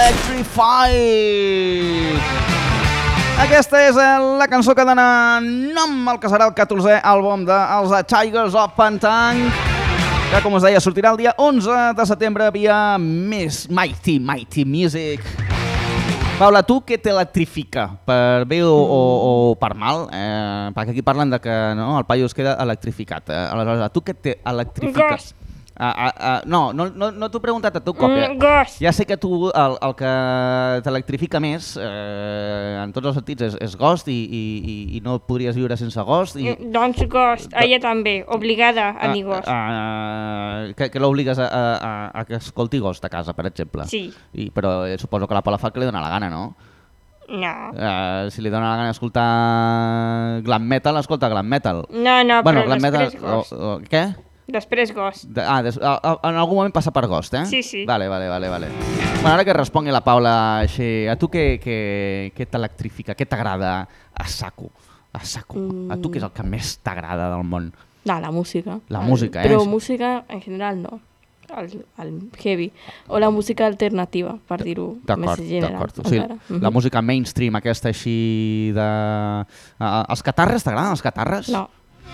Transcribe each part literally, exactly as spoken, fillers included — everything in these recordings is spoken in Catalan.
Electrified. Aquesta és la cançó que dona nom al que serà el catorzè àlbum dels Tigers of Pantang, que, com us deia, sortirà el dia onze de setembre via Miss Mighty Mighty Music. Paula, tu què t'electrifica? Per bé o, o, o per mal? Eh, perquè aquí parlen de que no, el paio es queda electrificat. Eh, aleshores, tu què t'electrifica? Gos. Ah, ah, ah, no, no, no, no t'ho he preguntat a tu, Còpia. Mm, gos. Ja sé que tu el, el que t'electrifica més, eh, en tots els sentits, és, és Ghost i, i, i no podries viure sense Ghost. I... Mm, Doncs Ghost, a ella també, obligada a dir Ghost. Ah, ah, que que l'obligues a, a, a, a que escolti Ghost a casa, per exemple. Sí. I, però eh, suposo que la Paula fa que li dona la gana, no? No. Uh, si li dona la gana escoltar glam metal, escolta glam metal. No, no, bueno, però glam després metal, Ghost. o, o, què? Després Ghost. De, ah, des, a, a, en algun moment passa per Ghost, eh? Sí, sí. Vale, vale, vale, vale. Bueno, ara que respongui la Paula així, a tu què, què, què t'electrifica, què t'agrada a saco? A saco. Mm. A tu què és el que més t'agrada del món? No, la música. La el, música, eh? Però música en general no. El, el heavy. O la música alternativa, per dir-ho més general. D'acord, o sigui, mm-hmm. la música mainstream aquesta així de... Uh, els catarres, t'agraden els catarres? No.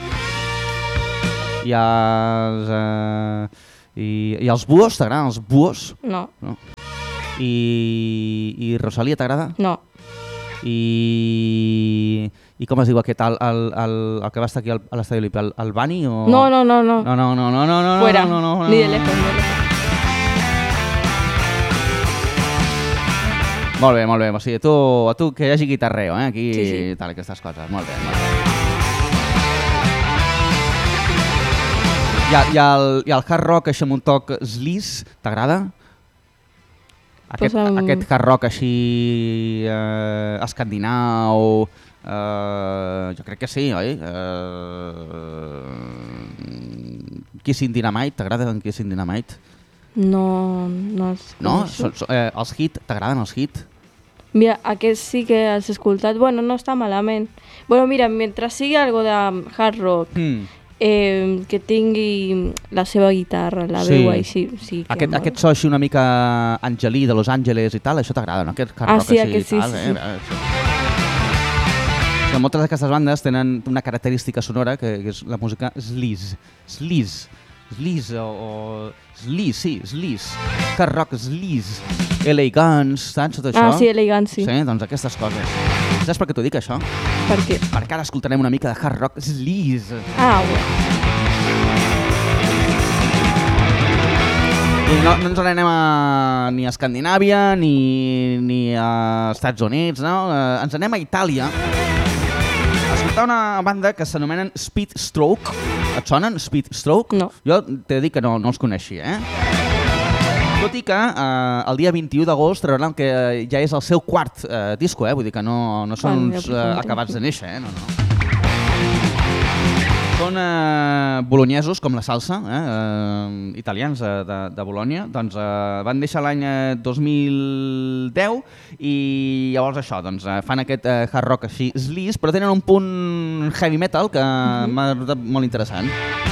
I els, uh, i, i els buos, t'agraden els buos? No. No. I, i Rosalia t'agrada? No. I, i com es diu aquest, el, el, el, el que va estar aquí al, a l'Estadi Olímpic, el, el Bani? O... No, no, no, no. No, no, no, no, no, no, Fuera, no, no, no, ni de lejos, ni de lejos. Molt bé, molt bé, o sigui, tu, a tu que hi hagi guitarreo, eh, aquí, sí, sí. tal, aquestes coses, molt bé, molt bé. I, i, el, I el hard rock així amb un toc sleaze, t'agrada? Aquest, pues, um... aquest hard rock així eh, escandinau, eh, jo crec que sí, oi? Eh, Kissing Dynamite, t'agrada en Kissing Dynamite? No, no els No? So, so, eh, els hit, t'agraden els hit? Mira, aquest sí que has escoltat, bueno, no està malament. Bueno, mira, mentre sigui algo de hard rock, mm. Eh, que tingui la seva guitarra, la sí. veu així. Sí, aquest, aquest so així una mica angelí de Los Angeles i tal, això t'agrada, no? Aquest hard ah, rock sí, així aquest i tal. Sí, eh? sí. Moltes d'aquestes bandes tenen una característica sonora que, que és la música sleaze. Sleaze. Sleaze o... o sleaze, sí, sleaze. Hard rock sleaze. L A Guns, saps tot això? Ah, sí, L A Guns, sí. Sí, doncs aquestes coses. Saps per què t'ho dic, això? Per què? Perquè ara escoltarem una mica de hard rock sleaze. Ah, bueno. I no, no ens n'anem a, ni a Escandinàvia ni, ni a Estats Units, no? Eh, ens anem a Itàlia a escoltar una banda que s'anomenen Speed Stroke. Et sonen, Speed Stroke? No. Jo t'he de dir que no, no els coneixia, eh? Tot i que eh, el dia vint-i-u d'agost trauran que ja és el seu quart eh, disco, eh? Vull dir que no, no són uns eh, acabats de néixer, eh? No, no. Són eh, bolonyesos, com la salsa, eh? Eh, italians eh, de, de Bolònia. Doncs eh, van néixer l'any dos mil deu i llavors això, doncs, eh, fan aquest eh, hard rock així sleaze, però tenen un punt heavy metal que mm-hmm. m'ha resultat molt interessant.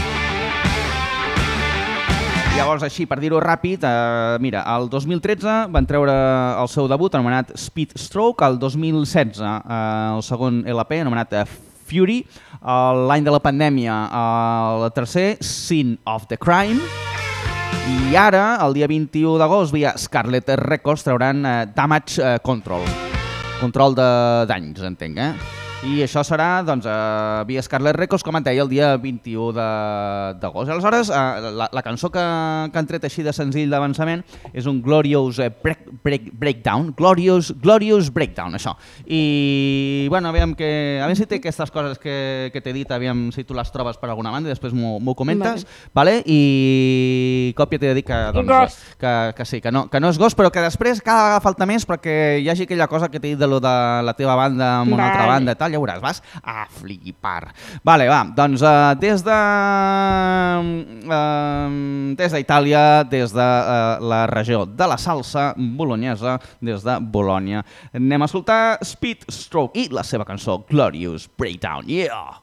Llavors, així, per dir-ho ràpid, eh, mira, el dos mil tretze van treure el seu debut anomenat Speed Stroke, el dos mil setze eh, el segon L P anomenat eh, Fury, l'any de la pandèmia el tercer Scene of the Crime, i ara, el dia vint-i-u d'agost, via Scarlet Records trauran eh, Damage eh, Control, control de danys, entenc, eh? I això serà, doncs, uh, via Scarlet Records, com et deia, el dia vint-i-u d'agost. Aleshores, uh, la, la cançó que, que han tret així de senzill d'avançament és un Glorious uh, break, break, Breakdown, Glorious, Glorious Breakdown, això. I, bueno, aviam, que, aviam si té aquestes coses que, que t'he dit, aviam si tu les trobes per alguna banda i després m'ho comentes, vale. Vale? I còpia t'he de dir que, doncs, que, que sí, que no, que no és gos, però que després cada vegada falta més perquè hi hagi aquella cosa que t'he dit de lo de la teva banda amb una vale. Altra banda i tal, ja veuràs, vas a flipar. Vale, va, doncs uh, des de uh, des d'Itàlia, des de uh, la regió de la salsa bolonyesa, des de Bolònia, anem a escoltar Speed Stroke i la seva cançó Glorious Breakdown. Yeah!